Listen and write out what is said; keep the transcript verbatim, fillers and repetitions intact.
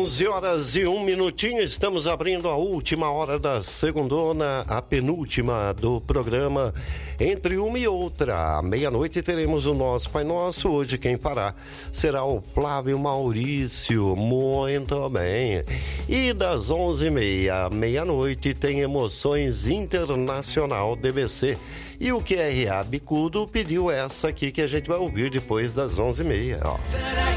onze horas e um minutinho, estamos abrindo a última hora da segundona, a penúltima do programa. Entre uma e outra, à meia-noite teremos o nosso Pai Nosso. Hoje quem fará será o Flávio Maurício, muito bem. E das onze e meia à meia-noite tem Emoções Internacional D B C. E o Q R A Bicudo pediu essa aqui que a gente vai ouvir depois das onze e meia, ó.